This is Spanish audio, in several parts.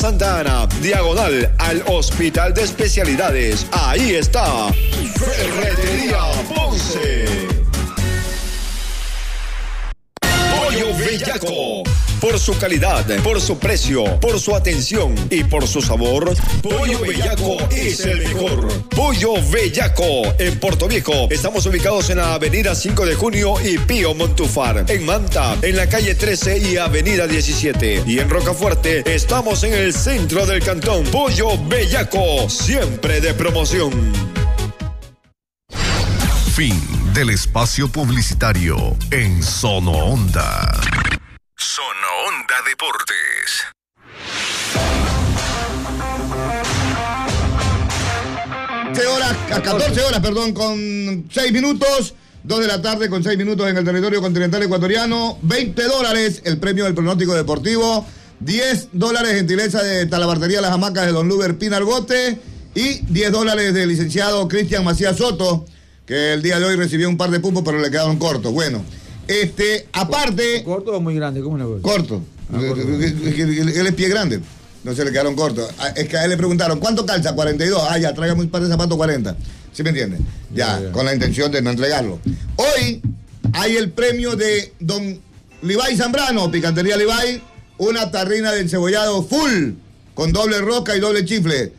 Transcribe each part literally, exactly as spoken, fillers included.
Santa Ana, diagonal al Hospital de Especialidades. Ahí está, Ferretería Ponce. Pollo Bellaco. Por su calidad, por su precio, por su atención y por su sabor, Pollo Bellaco es el mejor. Pollo Bellaco en Puerto Viejo. Estamos ubicados en la avenida cinco de junio y Pío Montúfar. En Manta, en la calle trece y avenida diecisiete. Y en Rocafuerte, estamos en el centro del cantón. Pollo Bellaco, siempre de promoción. Fin del espacio publicitario en Sono Onda. Sono Onda Deportes. Horas, a catorce horas, perdón, con seis minutos. dos de la tarde con seis minutos en el territorio continental ecuatoriano. veinte dólares el premio del pronóstico deportivo. diez dólares gentileza de Talabartería Las Hamacas de Don Luber Pinargote. Y diez dólares del licenciado Cristian Macías Soto, que el día de hoy recibió un par de pupos, pero le quedaron cortos. Bueno, este, aparte... ¿Corto o muy grande? ¿Cómo le voy? Corto. Ah, corto. Él es pie grande. No se le quedaron cortos. Es que a él le preguntaron, ¿cuánto calza? cuarenta y dos. Ah, ya, tráigame un par de zapatos cuarenta. ¿Sí me entiende? Ya, ya, ya, con la intención de no entregarlo. Hoy hay el premio de don Levi Zambrano, Picantería Levi, una tarrina de encebollado full, con doble roca y doble chifle.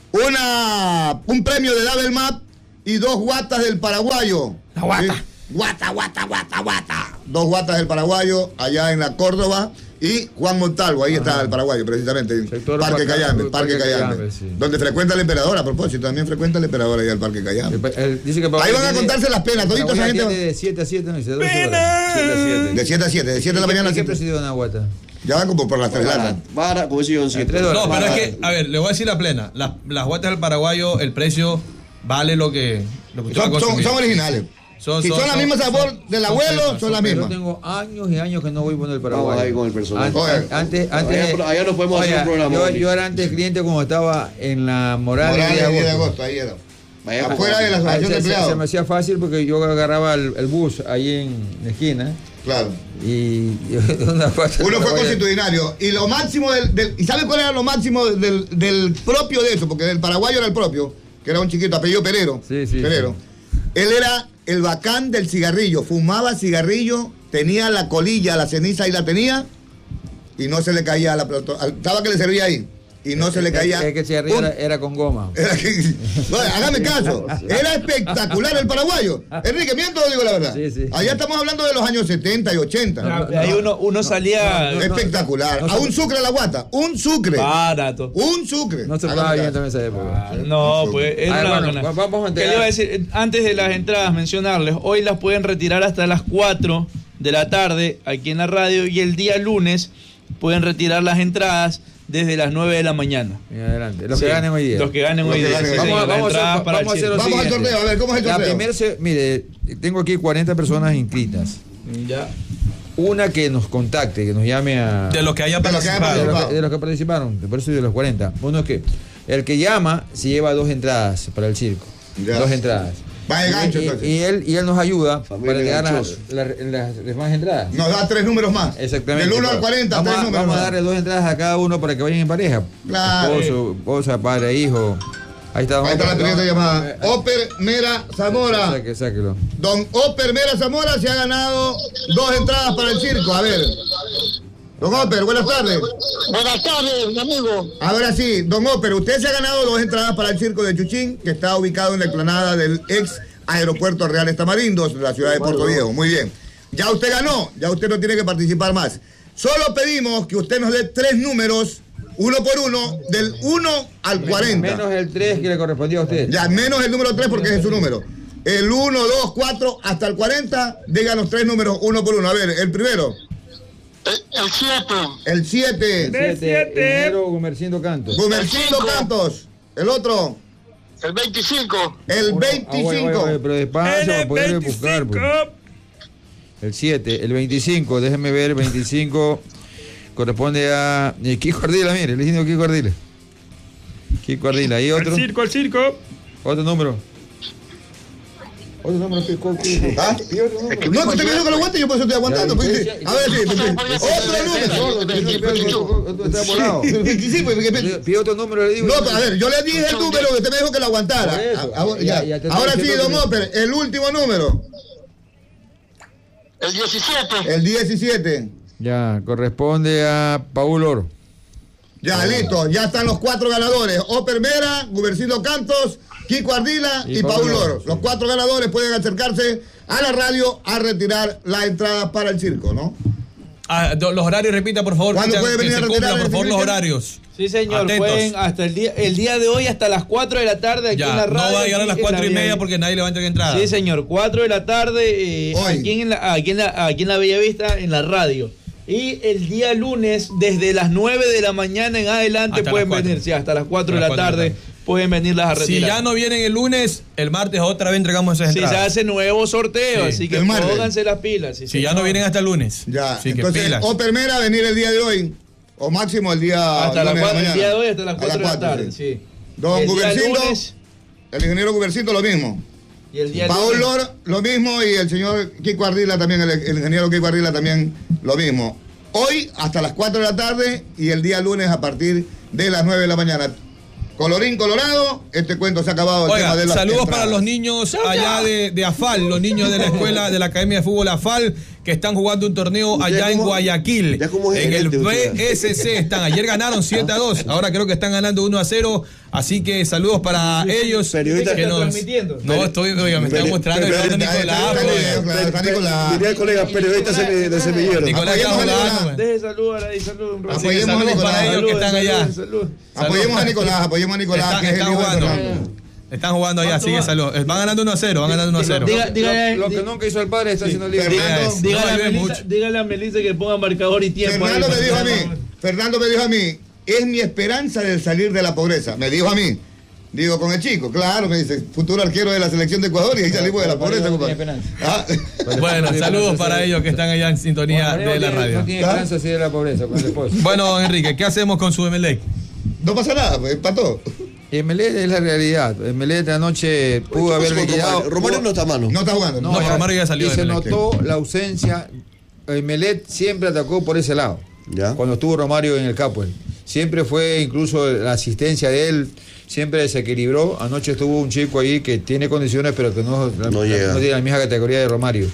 Una, un premio de Double Map y dos guatas del paraguayo. La guata. ¿Sí? Guata, guata, guata, guata. Dos guatas del paraguayo allá en la Córdoba. Y Juan Montalvo, ahí Ajá. está el paraguayo, precisamente. Sector Parque Cayambe, Parque Cayambe. Sí. Donde frecuenta el emperador, a propósito, también frecuenta el emperador allá al Parque Cayambe. El, el, dice que ahí van a contarse las penas, todito esa gente. De siete a siete, no dice, ¡Pena! De siete a siete, de siete de la mañana a siete. ¿Qué presidió una guata? Ya van como por las tres latas. Para, como si siete. No, pero es que, a ver, le voy a decir la plena. Las, las guatas del paraguayo, el precio vale lo que, lo que son, son, son originales. Son, si son, son la misma sabor son, del abuelo, son, son las mismas. Yo tengo años y años que no voy por el Paraguay. Vamos ahí con el personal. Antes, antes, antes allá, allá no podemos oye, hacer un programa. Yo, yo era antes cliente como estaba en la Morales, Morales de agosto. De agosto ahí era. Vaya, afuera de la asociación de empleados. Se, se me hacía fácil porque yo agarraba el, el bus ahí en la esquina. Claro. Y una uno fue constitucionario. Y lo máximo del, del. ¿Y sabe cuál era lo máximo del, del propio de eso? Porque el paraguayo era el propio, que era un chiquito, apellido Perero. Sí, sí. Perero. Sí. Él era el bacán del cigarrillo. Fumaba cigarrillo, tenía la colilla, la ceniza ahí la tenía, y no se le caía a la pelota. Estaba que le servía ahí. Y no es, se le caía. Es que el cigarrillo un... era, era con goma. Era que... no, hágame caso. Era espectacular el paraguayo. Enrique, miento o digo la verdad. Sí, sí. Allá estamos hablando de los años setenta y ochenta. No, no, ahí uno, uno salía. No, no, espectacular. No, no, a un sucre a la guata. Un sucre. Barato. Un sucre. No se hablaba bien también esa época. Ah, no, pues. Era ah, una bueno, vamos a ¿Qué le iba a decir? Antes de las entradas, mencionarles. Hoy las pueden retirar hasta las cuatro de la tarde aquí en la radio. Y el día lunes pueden retirar las entradas desde las nueve de la mañana. Y adelante. Los sí, que ganen hoy día. Los que ganen hoy día. Vamos, vamos, vamos, a, vamos a hacer lo Vamos al torneo, a ver, ¿cómo es el la torneo? Primera se, mire, tengo aquí cuarenta personas inscritas. Ya. Una que nos contacte, que nos llame a... De los que hayan participado. De los que, de los que participaron, por eso de los cuarenta. Uno es que, el que llama se lleva dos entradas para el circo. Ya. Dos entradas. Va de gancho, y, entonces. Y él, y él nos ayuda Familia para llegar las la, la, la demás entradas. Nos da tres números más. Exactamente. Del uno al cuarenta, vamos tres a, números Vamos más. a darle dos entradas a cada uno para que vayan en pareja. Claro. Esposo, esposa, padre, hijo. Ahí está. Ahí está la primera llamada. Oper Mera Zamora. Sáque, sáquelo. Don Oper Mera Zamora se ha ganado dos entradas para el circo. A ver. Don Oper, buenas tardes. Buenas tardes, mi amigo. Ahora sí, don Oper, usted se ha ganado dos entradas para el circo de Chuchín, que está ubicado en la explanada del ex Aeropuerto Reales Tamarindos, de la ciudad de Puerto Viejo. Muy bien. Ya usted ganó, ya usted no tiene que participar más. Solo pedimos que usted nos dé tres números, uno por uno, del uno al cuarenta. Menos el tres que le correspondía a usted. Ya, menos el número tres porque es su número. El uno, dos, cuatro, hasta el cuarenta, díganos tres números, uno por uno. A ver, el primero. El siete. El siete. El siete. Gumercindo Cantos. Gumercindo Cantos. El otro. El veinticinco. El veinticinco. Ah, oye, oye, pero despacio para poder buscar. Pues. El siete, el veinticinco, déjenme ver, el veinticinco corresponde a Kiko Ardila, mire, el lindo Kiko Ardila. Kiko Ardila, ¿y otro? El circo, el circo. Otro número. Otro número que ¿Ah? No, que usted me dijo que lo aguante, yo por eso estoy aguantando. Pues, sí. A ver, sí, otro número. Sí, pues, pide otro número, le digo. No, a ver, yo le dije el número, usted me dijo que lo aguantara. Ahora sí, don Oper, el último número. El diecisiete. El diecisiete. Ya, corresponde a Paul Oro. Ya, listo, ya están los cuatro ganadores. Oper Mera, Gumercindo Cantos, Kiko Ardila y, y Paul Oro. Los cuatro ganadores pueden acercarse a la radio a retirar la entrada para el circo, ¿no? Ah, los horarios, repita, por favor. ¿Cuándo puede venir que a se retirar cumplan, por favor, los Felipe? horarios. Sí, señor, Atentos. pueden hasta el día, el día de hoy hasta las cuatro de la tarde aquí Ya, en la radio. no va a llegar a las aquí en cuatro la y media Bella- porque nadie le va a entregar entrada. Sí, señor, cuatro de la tarde eh, aquí, en la, aquí, en la, aquí en la Bellavista, en la radio. Y el día lunes, desde las nueve de la mañana en adelante, Hasta pueden las cuatro. venir, sí, hasta las cuatro de Hasta la las cuatro de tarde, la tarde. pueden venirlas a Si retirar. ya no vienen el lunes, el martes otra vez entregamos esas Si entradas. se hace nuevo sorteo, Sí. así que El martes. pónganse las pilas. Sí, Si ya no vienen hasta el lunes. Ya, Así que entonces, pilas. Oper Mera venir el día de hoy, o máximo el día hasta las lunes de la cuatro, el mañana. día de hoy hasta las A cuatro de la cuatro, tarde, sí. sí. Don El día Gumercindo, lunes el ingeniero Gumercindo lo mismo. y el día Paul lunes. Lor lo mismo y el señor Kiko Ardila también, el, el ingeniero Kiko Ardila también lo mismo. Hoy hasta las cuatro de la tarde y el día lunes a partir de las nueve de la mañana. Colorín colorado, este cuento se ha acabado. El Oiga, tema de las saludos entradas. para los niños allá de, de AFAL, los niños de la escuela de la Academia de Fútbol AFAL, que están jugando un torneo allá en Guayaquil. En el B S C están. Ayer ganaron siete a dos, ahora creo que están ganando uno a cero. Así que saludos para ellos. Periodista que está nos- transmitiendo. No, estoy, oiga, me están mostrando el Peri- fondo de está- Nicolás. está- pues. está- claro, está Nicolás. Diría el colega, periodista semi- de semillero. Nicolás está Apoyemos a jugando. Nicolás. pues. Deje saludar ahí, salud un rato. Así que Apoyemos a saludos Nicolás. para ellos que están allá. Saluden, saluden. Apoyemos a Nicolás, apoyemos a Nicolás, Están, que es el están hijo de jugando. Fernando. Están jugando allá, sigue saludos. Van ganando uno a cero, van ganando uno a cero. Diga- diga- Lo, lo que di- nunca hizo el padre está haciendo libre. Fernando, No Dígale, a ayude Melissa, mucho. dígale a Melissa que ponga marcador y tiempo. Fernando ahí. me dijo a mí, Fernando me dijo a mí, es mi esperanza de salir de la pobreza. Me dijo a mí. Digo, con el chico, claro, me dice, futuro arquero de la selección de Ecuador y ahí salimos de la pobreza, no tiene compadre. esperanza. Ah. Bueno, saludos para ellos que están allá en sintonía Bueno, de la no tiene- radio. No tiene esperanza así de la pobreza con el esposo. Bueno, Enrique, ¿qué hacemos con su Emelec? No pasa nada, pues, empató. Emelec es la realidad. Emelec de anoche pudo haber liquidado. Romario, Romario no está a mano. No está jugando. No, ya- Romario ya salió Y de se Emelec. notó la ausencia. Emelec siempre atacó por ese lado. Ya. Cuando estuvo Romario en el Capuel. Siempre fue incluso la asistencia de él. Siempre desequilibró. Anoche estuvo un chico ahí que tiene condiciones, pero que no, No llega. no tiene la misma categoría de Romario.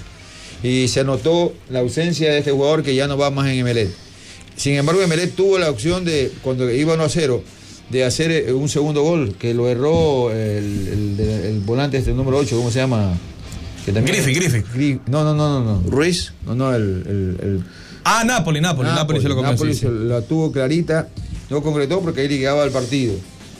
Y se notó la ausencia de este jugador que ya no va más en Emelec. Sin embargo, Emelec tuvo la opción de, cuando iba uno a cero, de hacer eh, un segundo gol, que lo erró el, el, el- el volante, este número ocho, ¿cómo se llama? Que también- Griffith, Griffith. Gri- No, no, no, no, no. Ruiz. No, no, el, el, el Ah, Napoli, Napoli, Napoli, se lo comió. Napoli sí, sí. se la tuvo clarita, no concretó porque ahí llegaba al partido.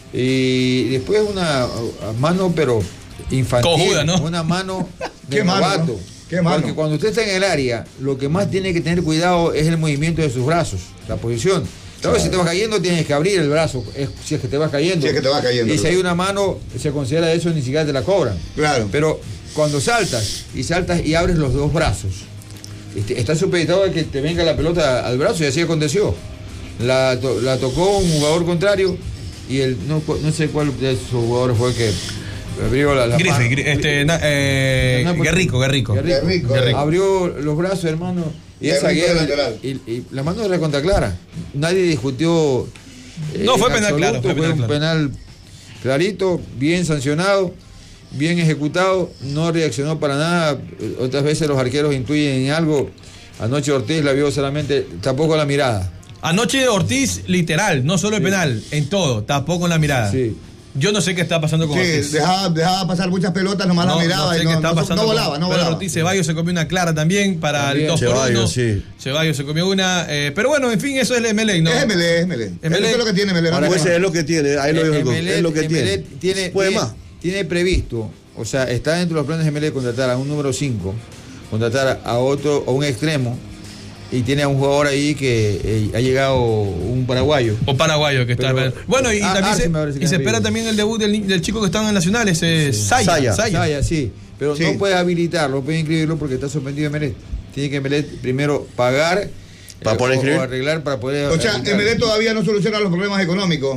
Y después una uh, mano, pero infantil. Cojuda, ¿no? Una mano de Qué mano, novato. ¿no? Qué mano. Porque cuando usted está en el área, lo que más tiene que tener cuidado es el movimiento de sus brazos, la posición. Claro, si te vas cayendo, tienes que abrir el brazo, es- si es que te vas cayendo. Si es que te vas cayendo, Y si claro. hay una mano, se considera eso, ni siquiera te la cobran. Claro. Pero cuando saltas, y saltas y abres los dos brazos, este, está supeditado a que te venga la pelota al brazo y así aconteció. La, to- la tocó un jugador contrario y el no, cu- no sé cuál de esos jugadores fue que abrió la, la Griffith, mano. Gri- este, na- eh, No, no, Guerrico, Guerrico. Guerrico, Guerrico. Abrió los brazos, hermano, y Guerrico esa de guerra. lateral. Y, y la mano era contra clara. Nadie discutió. eh, No, fue en penal claro, absoluto, fue penal un claro. penal clarito, bien sancionado, bien ejecutado, no reaccionó para nada. Eh, Otras veces los arqueros intuyen en algo. Anoche Ortiz la vio solamente, tampoco la mirada. Anoche Ortiz, literal, no solo el penal, en todo, tapó con la mirada. Sí. Yo no sé qué está pasando con Sí, Ortiz. dejaba, dejaba pasar muchas pelotas, nomás No, la miraba no sé y qué no, está no- pasando no con- volaba, no Pedro volaba. Ortiz Ceballos se comió una clara también para También. el dos por uno. Ceballos, sí. Ceballos se comió una. eh, pero bueno, en fin, eso es el Emelec, ¿no? Es Emelec, es Emelec. Emelec. Eso es lo que tiene Emelec. no Pues tiene es más. lo que tiene, ahí lo dijo el Emelec- es lo que tiene. Emelec tiene, Puede tiene- más. tiene previsto, o sea, está dentro de los planes de Emelec contratar a un número cinco, contratar a otro, a un extremo, y tiene a un jugador ahí que eh, ha llegado un paraguayo. O paraguayo que está. Pero- bueno, y Ah, también Arce se, me parece que y se es espera amigo. también el debut del, ni- del chico que está en Nacionales, es Saya. Saya. Saya. Saya, sí, pero Sí. no puede habilitarlo, puede inscribirlo porque está suspendido Emelec. Tiene que Emelec primero pagar Para eh, poder o- inscribir. o arreglar para poder O sea, habilitarlo. Emelec todavía no soluciona los problemas económicos.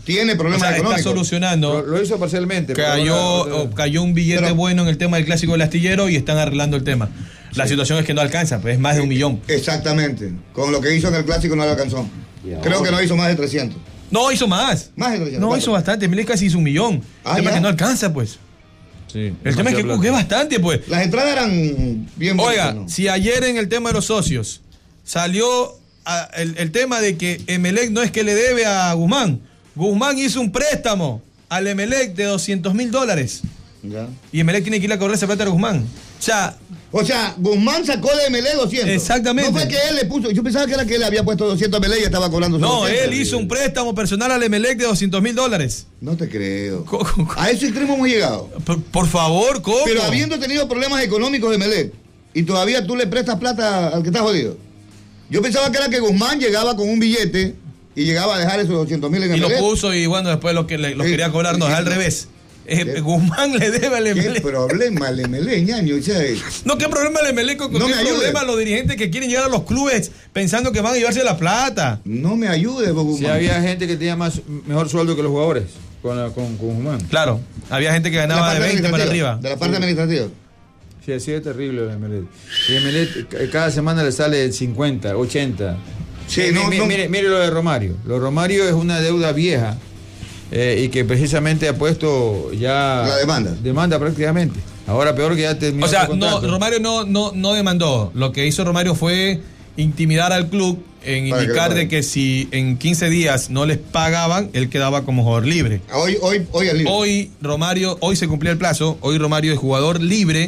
tiene problemas o sea, económicos. está solucionando. Lo, lo hizo parcialmente. Cayó, pero, cayó un billete pero, bueno en el tema del clásico del astillero y están arreglando el tema. La sí. situación es que no alcanza, pues es más de un millón. Exactamente. Con lo que hizo en el clásico no le alcanzó. Creo que no hizo más de trescientos. No, hizo más. Más de trescientos. No, ¿cuánto? hizo bastante. Emelec casi hizo un millón. Ah, el tema ya. es que no alcanza, pues. Sí, el tema es que es bastante, pues. Las entradas eran bien buenas. Oiga, ¿no? si ayer en el tema de los socios salió a, el, el tema de que Emelec no es que le debe a Guzmán. Guzmán hizo un préstamo al Emelec de doscientos mil dólares. Ya. Y Emelec tiene que ir a cobrar esa plata a Guzmán. O sea, O sea, Guzmán sacó de Emelec doscientos. Exactamente. No fue que él le puso. Yo pensaba que era que él le había puesto doscientos a Emelec y estaba cobrando no, doscientos. él hizo un préstamo personal al Emelec de doscientos mil dólares. No te creo. Co- co- A ese extremo hemos llegado. Por, por favor, ¿cómo? Pero habiendo tenido problemas económicos de Emelec y todavía tú le prestas plata al que está jodido. Yo pensaba que era que Guzmán llegaba con un billete y llegaba a dejar esos doscientos mil en Y lo Emelec. puso y bueno, después lo que le, lo Sí. quería cobrar, no, es al revés. Eh, Guzmán le debe al ¿Qué Emelec. problema el Emelec, ñaño? O sea, No, ¿qué problema el Emelec? ¿Con No qué me ayude. problema los dirigentes que quieren llegar a los clubes pensando que van a llevarse la plata? no me ayudes, Guzmán. Si había gente que tenía más mejor sueldo que los jugadores con, la- con, con Guzmán. Claro, había gente que De la ganaba de parte veinte para administrativa, arriba. De la parte administrativa. Sí, así es terrible el Emelec. Y Emelec c- cada semana le sale cincuenta, ochenta. Sí, Eh, no, mi- no. Mire, mire lo de Romario. Lo de Romario es una deuda vieja eh, y que precisamente ha puesto ya... La demanda. Demanda prácticamente. Ahora peor que ya terminó O sea, su no, contrato. Romario no, no, no demandó. Lo que hizo Romario fue intimidar al club en Para que indicar lo de paguen. que si en quince días no les pagaban, él quedaba como jugador libre. Hoy, hoy, hoy es libre. Hoy Romario, hoy se cumplía el plazo, hoy Romario es jugador libre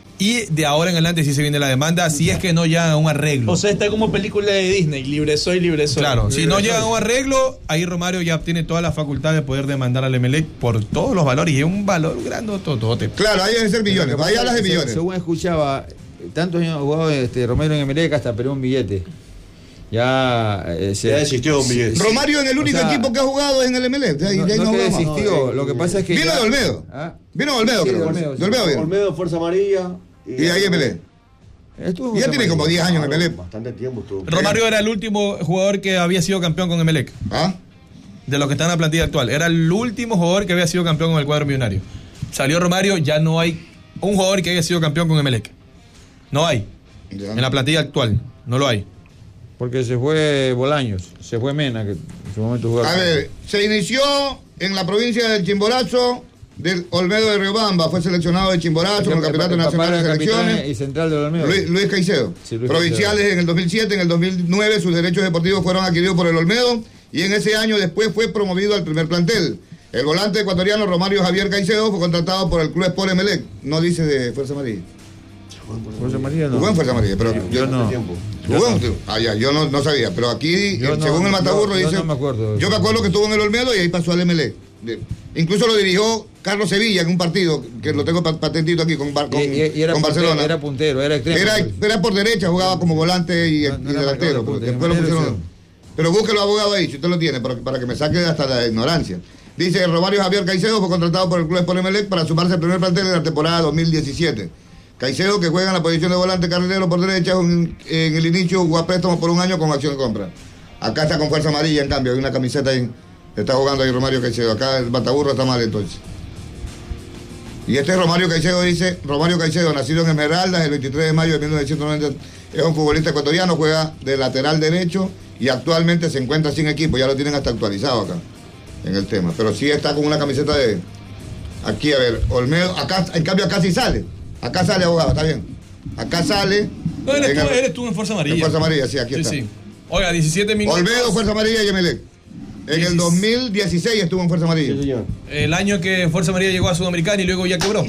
y de ahora en adelante sí se viene la demanda, si es que no llegan a un arreglo. O sea, está como película de Disney, libre soy, libre soy. Claro, si Libre no soy. llegan a un arreglo, ahí Romario ya tiene toda la facultad de poder demandar al Emelec por todos los valores y es un valor grandototote. Claro, ahí deben ser millones. Ahí hablas de Se- millones. Según escuchaba, tantos años jugado este, Romero en Emelec hasta perdió un billete. Ya, eh, se, Ya desistió un billete. se- Romario en el o único sea, equipo que ha jugado es en el Emelec. De ahí- No, de ahí no no que jugó más. desistió, No, lo que eh, pasa es que Vino ya- de Olmedo. ¿Ah? Vino de Olmedo, Sí, creo. de Olmedo, De sí. Olmedo vino. Olmedo, Fuerza Amarilla. Y ahí Emelec. Estuvo Y ya con tiene Romario. como diez años en Emelec. Bastante tiempo estuvo. Romario era el último jugador que había sido campeón con Emelec. ¿Ah? De los que están en la plantilla actual. Era el último jugador que había sido campeón con el cuadro millonario. Salió Romario, ya no hay un jugador que haya sido campeón con Emelec. No hay. Ya. En la plantilla actual. No lo hay. Porque se fue Bolaños, se fue Mena, que en su momento jugaba. A ver, se inició en la provincia del Chimborazo, del Olmedo de Riobamba. Fue seleccionado de Chimborazo en el Campeonato El papá Nacional de era capitán Selecciones. y central de Olmedo. Luis, Luis Caicedo. Sí, Luis Provinciales Caicedo. en el dos mil siete, en el dos mil nueve sus derechos deportivos fueron adquiridos por el Olmedo y en ese año después fue promovido al primer plantel. El volante ecuatoriano Romario Javier Caicedo fue contratado por el Club Sport Emelec. No dice de Fuerza Amarilla. José María no. Jugó en Fuerza Amarilla, pero Yo no. Jugó en- Ah, ya, yo no, no sabía, pero aquí, Yo eh, no, según el Mataburro, yo- yo dice. no me acuerdo. Yo me acuerdo que estuvo en el Olmedo y ahí pasó al Emelec. De- Incluso lo dirigió Carlos Sevilla en un partido, que lo tengo pa- patentito aquí con, Bar- con, Y, y- y era con puntero, Barcelona. era puntero, era extremo. Era, era por derecha, jugaba como volante y, No, no y era delantero. marcador, porque porque después lo manera pusieron- sí. Pero búsquelo, abogado, ahí, si usted lo tiene, para, para que me saque hasta la ignorancia. Dice Romario Javier Caicedo fue contratado por el Club Sport Emelec para sumarse al primer plantel de la temporada dos mil diecisiete. Caicedo, que juega en la posición de volante carrilero por derecha, un- en el inicio jugó a préstamo por un año con acción de compra. Acá está con Fuerza Amarilla, en cambio, hay una camiseta ahí. Está jugando ahí Romario Caicedo. Acá el Bataburro está mal entonces. Y este Romario Caicedo dice, Romario Caicedo, nacido en Esmeraldas el veintitrés de mayo de mil novecientos noventa, es un futbolista ecuatoriano, juega de lateral derecho y actualmente se encuentra sin equipo, ya lo tienen hasta actualizado acá en el tema. Pero sí está con una camiseta de... Aquí, a ver, Olmedo, acá, en cambio acá sí sale. Acá sale, abogado, está bien. Acá sale... No, él en estuvo, el- él estuvo en Fuerza Amarilla. en Fuerza Amarilla, sí, aquí Sí, está. sí. Oiga, diecisiete minutos. Olmedo, Fuerza Amarilla y Emelec. En el Diecis- dos mil dieciséis estuvo en Fuerza Amarilla. Sí, señor. El año que Fuerza Amarilla llegó a Sudamericana y luego ya quebró.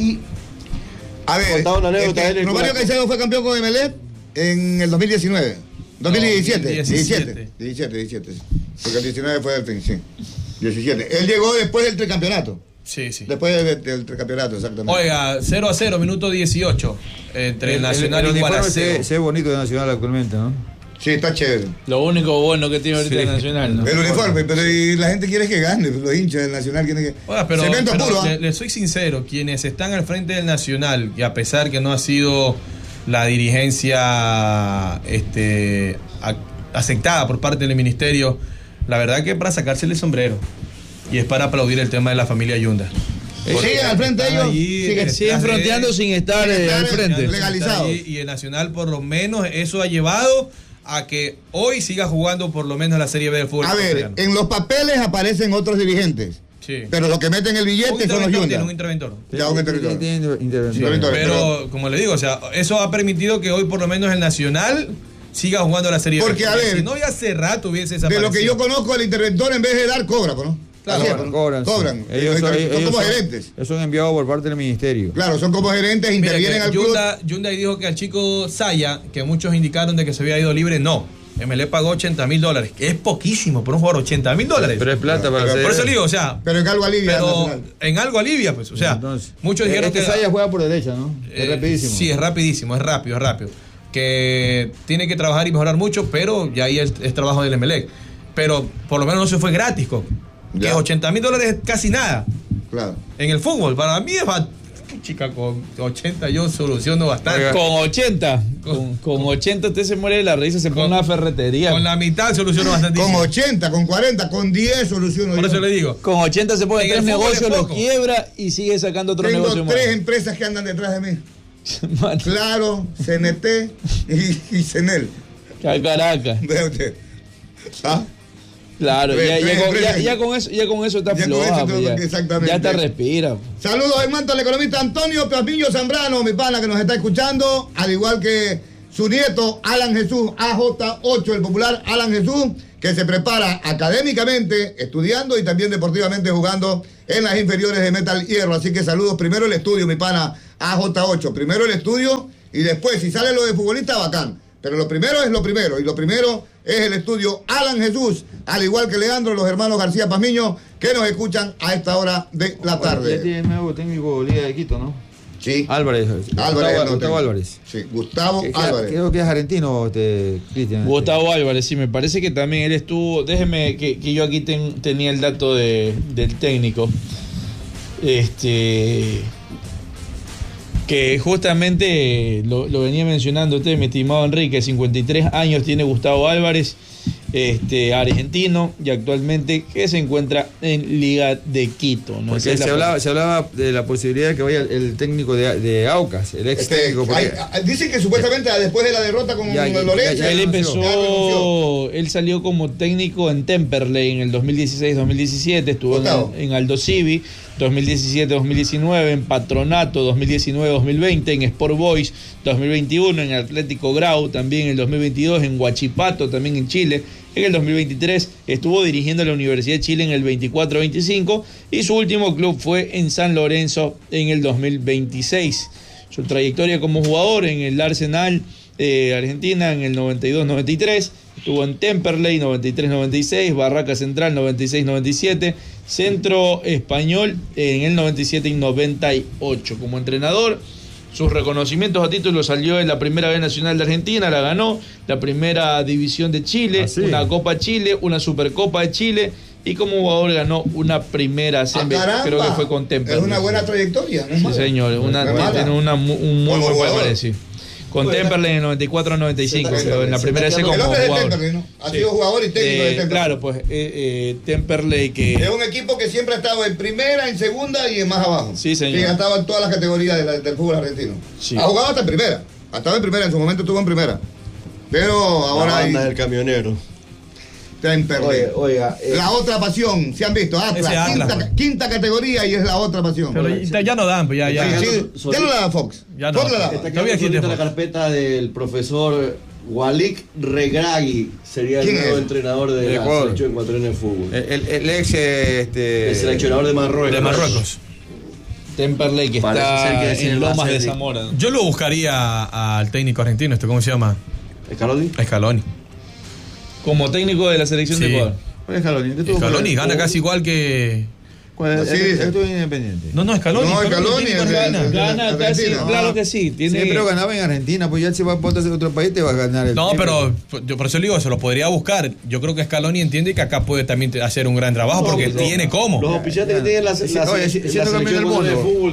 A ver, Contaba una anécdota este, de él, Romario Nicolás. Caicedo fue campeón con Emelec en el dos mil diecinueve. dos mil diecisiete. dos mil diecisiete. diecisiete. diecisiete, diecisiete. Porque el diecinueve fue el fin, sí. diecisiete. Él llegó después del tricampeonato. Sí, sí. Después de- del tricampeonato, exactamente. Oiga, cero a cero, minuto dieciocho. Entre El, Nacional el, el y uniforme Gualaceo. se, se ve bonito de Nacional actualmente, ¿no? Sí, está chévere. Lo único bueno que tiene ahorita Sí. el Nacional, ¿no? El uniforme, pero y la gente quiere que gane, los hinchas del Nacional quieren que... Oiga, pero, Cemento pero puro, ¿ah? le, le soy sincero, quienes están al frente del Nacional, y a pesar que no ha sido la dirigencia este, a- aceptada por parte del ministerio, la verdad que para sacársele el sombrero. y es para aplaudir el tema de la familia Yunda. ¿Siguen al frente ellos? Allí, Siguen, eh, siguen fronteando sin estar, sin eh, estar al frente. legalizados. Y, y el Nacional, por lo menos, eso ha llevado a que hoy siga jugando por lo menos la Serie B del fútbol. A ver, colombiano. en los papeles aparecen otros dirigentes. Sí. Pero los que meten el Un billete son los interventor, Yunda. tiene un interventor. Ya, un interventor. Tiene intervención. Interventor. Pero, como le digo, o sea, eso ha permitido que hoy por lo menos el Nacional siga jugando la Serie B. Porque, a ver, si no, ya hace rato hubiese De desaparecido. lo que yo conozco, el interventor en vez de dar, cobra, ¿no? Claro, Así es, Cobran, ¿no? cobran. Cobran. Sí. Ellos, son, son, ellos como son- gerentes. ellos son enviados por parte del ministerio. Claro, son como gerentes, Mira, intervienen que al club. Yunda, Yunda dijo que al chico Saya, que muchos indicaron de que se había ido libre, no. M L E pagó ochenta mil dólares, que es poquísimo por un jugador, ochenta mil dólares. Pero es plata para pero- hacer. Por eso le digo, o sea, Pero en algo alivia al pero Nacional. en algo alivia, pues, o sea, Entonces, muchos dijeron este que Saya juega por derecha, ¿no? eh, Es rapidísimo. Sí, es rapidísimo, es rápido, es rápido. Que tiene que trabajar y mejorar mucho, pero ya ahí es, es trabajo del Emelec. Pero por lo menos no se fue gratis, Coco. Que Ya. ochenta mil dólares es casi nada. Claro. En el fútbol, para mí es ba- chica, con ochenta yo soluciono bastante. Con ochenta, con, con ochenta usted se muere de la risa, se pone Con- una ferretería. Con la mitad soluciono bastante. Con ochenta, con cuarenta, con diez soluciono Por yo. eso le digo. Con ochenta se pone En tres el fútbol negocios, es los poco. quiebra y sigue sacando otro Tengo negocio tres más. empresas que andan detrás de mí. Mano, Claro, C N T y, y Cenel. Caracas. Vea usted. ¿Ah? Claro, Tres- ya, ya tres con, ya- empresas. ya con eso, ya con eso está Ya con floja. eso pues, todo- ya, exactamente. ya te respira. Saludos en manto al economista Antonio Plamillo Zambrano, mi pana que nos está escuchando, al igual que su nieto Alan Jesús, A J ocho, el popular Alan Jesús, que se prepara académicamente, estudiando y también deportivamente jugando en las inferiores de Metal Hierro. Así que saludos, primero el estudio, mi pana A J ocho, primero el estudio y después, si sale lo de futbolista, bacán. Pero lo primero es lo primero, y lo primero es el estudio Alan Jesús, al igual que Leandro, los hermanos García Pazmiño, que nos escuchan a esta hora de la Ya tarde. tiene nuevo técnico Liga de Quito, ¿no? Sí. Álvarez. Álvarez, Gustavo, no Gustavo tengo. Álvarez. Sí, Gustavo Que- que- Álvarez. Creo que es argentino, este, Cristian. Gustavo Álvarez, sí, me parece que también él estuvo. Déjeme que, que yo aquí ten- tenía el dato de, del técnico. Este. Que justamente lo, lo venía mencionando usted, mi estimado Enrique, cincuenta y tres años tiene Gustavo Álvarez, este argentino, y actualmente que se encuentra en Liga de Quito, ¿no? Esa Porque es la se hablaba, se hablaba de la posibilidad de que vaya el, el técnico de, de Aucas, el ex Este, técnico. porque- hay- hay- dicen que supuestamente después de la derrota con Ya, ya, Lorenzo, ya, ya Él renunció. Ya renunció. empezó, él salió como técnico en Temperley en el dos mil dieciséis dos mil diecisiete, estuvo Gustavo. en, en Aldo Civi dos mil diecisiete dos mil diecinueve, en Patronato dos mil diecinueve dos mil veinte, en Sport Boys dos mil veintiuno, en Atlético Grau también en el dos mil veintidós, en Huachipato también en Chile, en el dos mil veintitrés estuvo dirigiendo la Universidad de Chile en el veinticuatro veinticinco y su último club fue en San Lorenzo en el dos mil veintiséis. Su trayectoria como jugador en el Arsenal eh, Argentina en el noventa y dos noventa y tres, estuvo en Temperley noventa y tres noventa y seis, Barraca Central noventa y seis noventa y siete, Centro Español en el noventa y siete y noventa y ocho. Como entrenador, sus reconocimientos a títulos: salió en la Primera B Nacional de Argentina, la ganó, la Primera División de Chile, Ah, sí. una Copa Chile, una Supercopa de Chile, y como jugador ganó una Primera Ah, C M, caramba, creo que fue con Temperley. es una buena trayectoria, ¿no es Sí, mala? señor, una, No es mala. tiene una, mu- un muy Como buen jugador. palmarés, sí. Con Bueno, Temperley en el noventa y cuatro noventa y cinco, se está- pero en la se primera está C como quedando- el hombre es de jugador. Temperley, ¿no? Ha Sí. sido jugador y técnico Eh, de Temperley. Claro, pues eh, eh, Temperley que... Es un equipo que siempre ha estado en primera, en segunda y en más abajo. Sí, señor. Y ha estado en todas las categorías de la- del fútbol argentino. Sí. Ha jugado hasta en primera. Ha estado en primera, en su momento estuvo en primera. Pero ahora La hay banda del camionero. Temperley. Oye, oiga, eh, La otra pasión, se han visto, Atlas, Ese Atlas, quinta, pues. quinta categoría y es la otra pasión. Pero ya, ya no dan, pues ya, ya. Sí, ya- sí, ya no la da Fox. Ya no. Fox la daba. está Todavía quedando existe, solita la pues. carpeta del profesor Walik Regragui. Sería el ¿Quién nuevo es? entrenador de De la Ecuador. selección ecuatoriana de fútbol. El, el- el ex este, El seleccionador de Marruecos. De Marruecos. Temperley que Parece ser está que decir en el Lomas de Bacel- Zamora. Yo lo buscaría al técnico argentino, este, ¿cómo se llama? ¿Escaloni? Scaloni. Como técnico de la selección Sí. de Ecuador. ¿Cuál es Scaloni? ¿Este tuvo- Scaloni gana casi igual que. ¿Cuál es? Así Este- dice. este tuvo Independiente. No, no, Scaloni. No, Scaloni, Scaloni, técnico el de- gana. el de- Gana Argentina. casi, Ah. claro que sí. Tiene... Sí, pero ganaba en Argentina, pues ya si va a ponerse en otro país te va a ganar el No, título. pero yo por eso le digo, se lo podría buscar. Yo creo que Scaloni entiende que acá puede también hacer un gran trabajo porque No, tiene cómo. Los oficiantes que tienen la, la, Sí, la, oye, la si- siendo selección campeón del ecuatoriana de mundo. fútbol.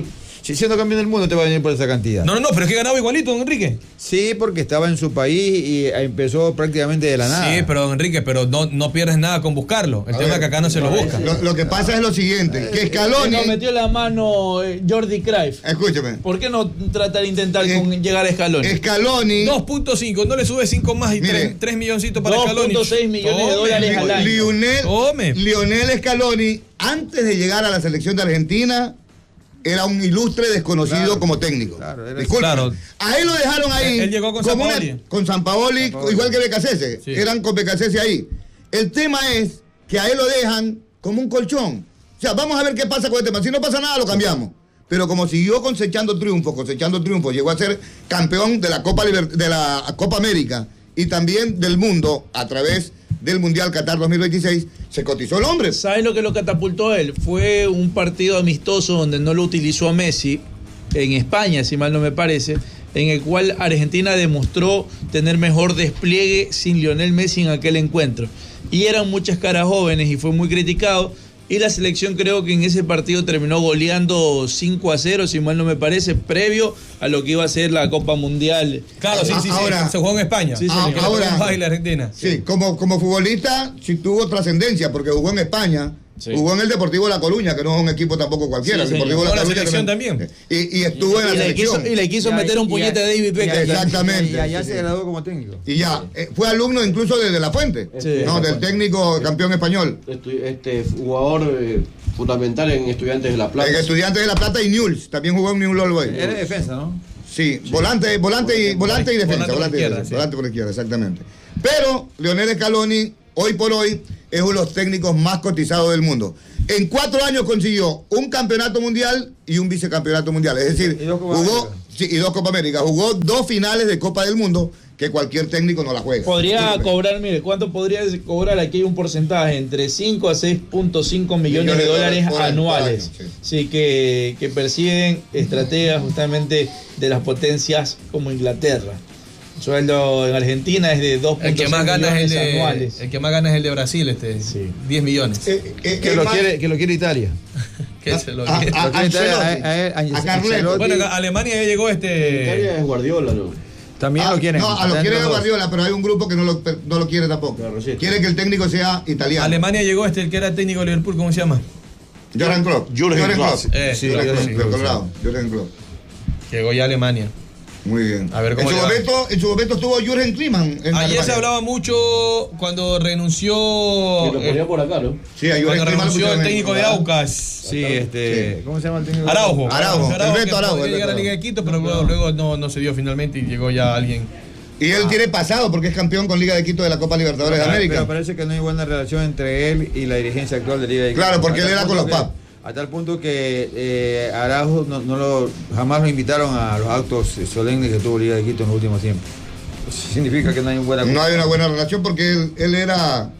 Si siendo campeón del mundo te va a venir por esa cantidad. No, no, no, pero es que ganaba igualito, don Enrique. Sí, porque estaba en su país y empezó prácticamente de la nada. Sí, pero don Enrique, pero no, no pierdes nada con buscarlo. El A tema ver, es que acá no se lo busca. Lo, lo que pasa es lo siguiente, que Scaloni... Nos metió la mano eh, Jordi Cruyff. Escúchame. ¿Por qué no tratar de intentar Eh, con llegar a Scaloni? Scaloni... dos punto cinco, no le sube cinco más y Mire, tres milloncitos para Scaloni. dos punto seis millones de dólares al año. Lionel, Tome. Lionel Scaloni, antes de llegar a la selección de Argentina, era un ilustre desconocido Claro, como técnico. claro, era- Disculpe. claro. A él lo dejaron ahí. Él- él llegó con como Sampaoli. una- con Sampaoli, Sampaoli. igual que Becasese. Sí. Eran con Becasese ahí. El tema es que a él lo dejan como un colchón. O sea, vamos a ver qué pasa con el tema. Si no pasa nada, lo cambiamos. Pero como siguió cosechando triunfos, cosechando triunfos, llegó a ser campeón de la Copa Liber- de la Copa América y también del mundo a través del Mundial Qatar dos mil veintiséis, se cotizó el hombre. ¿Sabes lo que lo catapultó a él? Fue un partido amistoso donde no lo utilizó a Messi, en España, si mal no me parece, en el cual Argentina demostró tener mejor despliegue sin Lionel Messi en aquel encuentro. Y eran muchas caras jóvenes y fue muy criticado. Y la selección creo que en ese partido terminó goleando cinco a cero, si mal no me parece, previo a lo que iba a ser la Copa Mundial. Claro, sí, sí, sí. Ahora- Se jugó en España. Sí, Ah, Que ahora- ahora la Argentina. Sí, como, como futbolista sí tuvo trascendencia porque jugó en España, Sí. jugó en el Deportivo La Coruña, que no es un equipo tampoco cualquiera. Sí, el Deportivo señor. La Jugó en la Coruña selección también. Y, y estuvo en la Y le selección. quiso, y le quiso Y a- meter un y a- puñete a David y a- Beckham. Exactamente. Y allá se graduó como técnico. Y ya, eh, fue alumno incluso de, de La Fuente, Sí. no, del técnico campeón español. Estu- Este jugador eh, fundamental en Estudiantes de La Plata. En Estudiantes de La Plata y Newell's, también jugó en Newell's Old Boys. Era defensa, ¿no? Sí, volante, volante y volante y defensa, Volante por volante, y izquierda, defensa, sí. volante por izquierda, exactamente. Pero Lionel Scaloni, hoy por hoy, es uno de los técnicos más cotizados del mundo. En cuatro años consiguió un campeonato mundial y un vicecampeonato mundial. Es decir, Y dos Copa jugó América. sí, y dos Copa América. Jugó dos finales de Copa del Mundo que cualquier técnico no la juega. Podría Disculpe. cobrar, mire, ¿cuánto podría cobrar? Aquí hay un porcentaje entre cinco a seis punto cinco millones de dólares por año, anuales. por año, Sí, que, que persiguen estrategias justamente de las potencias como Inglaterra. El sueldo en Argentina es de dos El punto que más cinco gana es el millones de, anuales. el que más gana es el de Brasil, este, Sí. diez millones. Eh, eh, Que es lo, más- quiere, que lo quiere Italia. Que se lo a- quiere. a- Lo quiere Italia, Ancelotti, a- a- a- a Carleto. Ancelotti. Bueno, acá Alemania ya llegó este. Italia es Guardiola, ¿no? También Ah, lo quieren. No, a lo Están quiere los dos. Guardiola, pero hay un grupo que no lo, no lo quiere tampoco. Claro, sí. Quiere que el técnico sea italiano. Alemania llegó este, el que era técnico de Liverpool, ¿cómo se llama? Jürgen Klopp. Jürgen Klopp. Eh, Sí, sí, Jürgen sí, Klopp, sí. de Colorado. Jürgen Klopp. Llegó ya a Alemania. Muy bien. A ver cómo en, su le va. momento, en su momento estuvo Jürgen Klinsmann en Ayer Alemania. se hablaba mucho cuando renunció. Que lo ponía eh, por acá, ¿no? Sí, a Jürgen cuando Klinsmann lo renunció el pusieron en técnico de Colorado. Aucas. Sí, este. Sí. ¿Cómo se llama el técnico? Araujo. Araujo, Araujo, el Beto que Araujo, podría el llegar a la Beto Liga de Quito, pero luego, luego no, no se dio finalmente y llegó ya alguien. Y él tiene pasado porque es campeón con Liga de Quito de la Copa Libertadores de Pero América. parece que no hay buena relación entre él y la dirigencia actual de Liga de Quito. Claro, porque A él tal era con punto los que- P A P. A tal punto que eh, Araujo no, no lo, jamás lo invitaron a los actos solemnes que tuvo Liga de Quito en los últimos tiempos. Eso significa que no hay una buena. No hay una buena relación porque él, él era...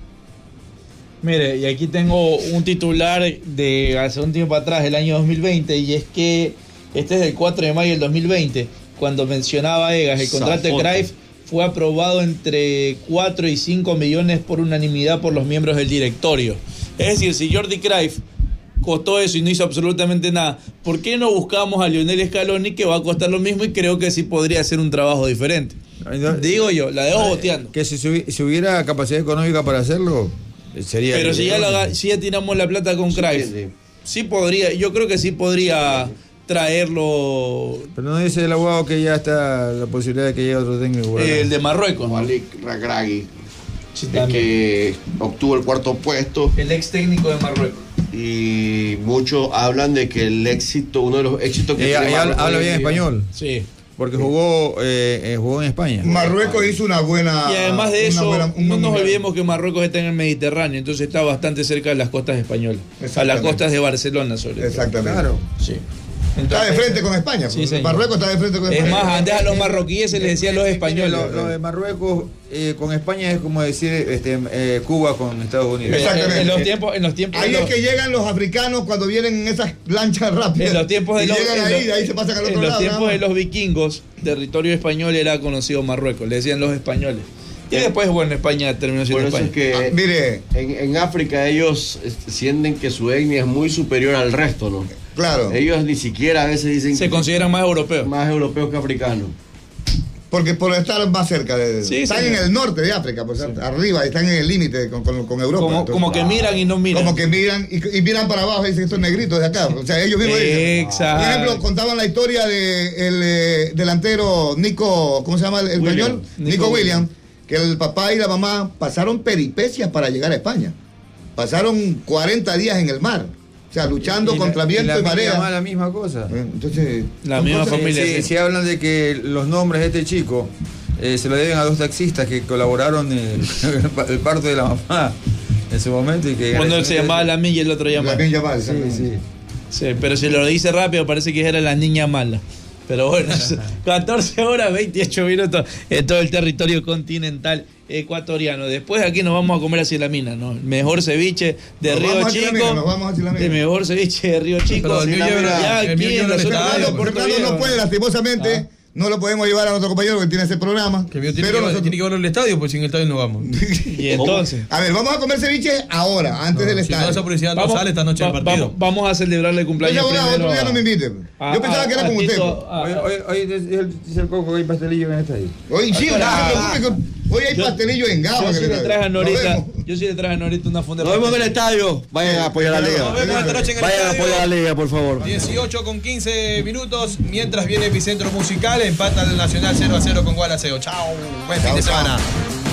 Mire, y aquí tengo un titular de hace un tiempo atrás, el año dos mil veinte, y es que este es del cuatro de mayo del dos mil veinte, cuando mencionaba Egas, el contrato de Zafote. Cruyff fue aprobado entre cuatro y cinco millones por unanimidad por los miembros del directorio. Es decir, si Jordi Cruyff costó eso y no hizo absolutamente nada, ¿por qué no buscamos a Lionel Scaloni, que va a costar lo mismo y creo que sí podría hacer un trabajo diferente? Digo yo, la dejo boteando. Que si, subi- si hubiera capacidad económica para hacerlo, sería. Pero si ya, la, si ya tiramos la plata con Cruyff, sí, sí. sí podría, yo creo que sí podría traerlo Pero no dice el abogado que ya está la posibilidad de que llegue otro técnico. por acá. eh, el de Marruecos, ¿no? Walik Regragui, Sí, el también. que obtuvo el cuarto puesto. El ex técnico de Marruecos. Y muchos hablan de que el éxito, uno de los éxitos que Ella, tiene ella habla, Marruecos habla hoy bien en día- español, Sí. porque jugó eh, eh, jugó en España. Marruecos hizo una buena... Y además de una eso, buena- un no buen nos mundial. olvidemos que Marruecos está en el Mediterráneo, entonces está bastante cerca de las costas españolas. A las Exactamente. costas de Barcelona, sobre todo. Exactamente. Claro. Sí. Está de Entonces, frente con España. Sí, señor. Marruecos está de frente con Es España. más, antes a los marroquíes se les decía a los españoles. Lo, lo de Marruecos eh, con España es como decir este, eh, Cuba con Estados Unidos. Eh, Exactamente. En los tiempos, en los tiempos Ahí de es los- que llegan los africanos cuando vienen en esas lanchas rápidas. En los tiempos de y los, llegan en ahí, los- de ahí se pasan al en otro los lado. tiempos nada de más. los vikingos, territorio español era conocido Marruecos, le decían los españoles. Y después, bueno, España terminó Por siendo eso España. es que Ah, mire, en, en África ellos eh, sienten que su etnia es muy superior al resto, ¿no? Claro. Ellos ni siquiera a veces dicen Se que consideran más europeos. más europeos que africanos. Porque por estar más cerca de... Sí, están señor. en el norte de África, pues, arriba, están en el límite con, con, con Europa. Como, Entonces, como que miran y no miran. Como que miran y, y miran para abajo y dicen estos negritos de acá. O sea, ellos mismos dicen. Exacto. Por ejemplo, contaban la historia de el eh, delantero Nico, ¿cómo se llama el, el William. español? Nico, Nico William, que el papá y la mamá pasaron peripecias para llegar a España. Pasaron cuarenta días en el mar. O sea, luchando Y la- contra viento y, la marea. Llamal la misma cosa. Eh, Entonces, La son misma cosas- familia. Sí, sí. sí, hablan de que los nombres de este chico eh, se lo deben a dos taxistas que colaboraron en el, el parto de la mamá en su momento. Y que Cuando él se llamaba Lamin y el otro llamaba. Lamin Yamal, Sí, exactamente. sí. Sí, pero si lo dice rápido parece que era la niña mala. Pero bueno, catorce horas, veintiocho minutos en todo el territorio continental ecuatoriano. Después aquí nos vamos a comer hacia la mina, ¿no? El mejor ceviche de Nos Río vamos hacia la Chico. mina, nos vamos hacia la mina. El mejor ceviche de Río Chico. Pero el mío Ya lleva- el aquí mío en lleva la el zona estadio, de Fernando, Puerto Fernando Viejo. no puede, lastimosamente, Ah. no lo podemos llevar a nuestro compañero que tiene ese programa. Que mío tiene, pero que, nosotros- tiene que verlo al estadio, pues sin el estadio no vamos. Y entonces. A ver, vamos a comer ceviche ahora, antes del Si no, estadio. esa publicidad no sale esta noche va- del partido. vamos, vamos a celebrarle el Oye, cumpleaños abogado, primero otro día a- no me inviten. a- Yo pensaba a- que era a con usted. Tito, a- Hoy, hoy, hoy dice el, dice el Coco que hay pastelillo en el estadio. Hoy sí, Ah. no se preocupe, hoy hay Yo- pastelillo en Gama. Yo sí que le traje a Nos Norita, vemos. yo sí le traje a Norita una funda de Nos vemos en el pastel. estadio. Vayan a apoyar a la Nos liga. Nos vemos esta noche en el Vayan a estadio. apoyar a la liga, por favor. dieciocho con quince minutos, mientras viene Epicentro Musical, empata el Nacional cero a cero con Gualaceo. Chao, buen fin de Chao, chao. semana.